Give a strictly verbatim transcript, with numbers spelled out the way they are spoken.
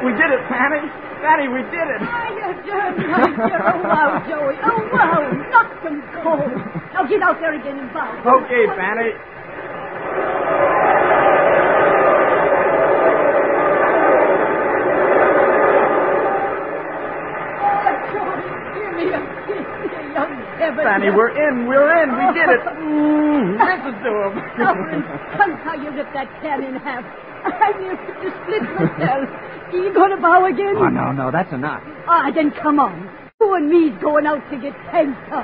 We did it, Fanny. Fanny, we did it. Oh, you're darn right, dear. Oh, wow, Joey. Oh, wow. Knocked them cold. Now get out there again and bow. Okay, Fanny. Fanny, we're in, we're in, we did it. Mm, listen to him. Alfred, come how you ripped that can in half. I knew to split myself. Are you going to bow again? Oh, no, no, that's enough. Ah, then come on. You and me's going out to get tanked up.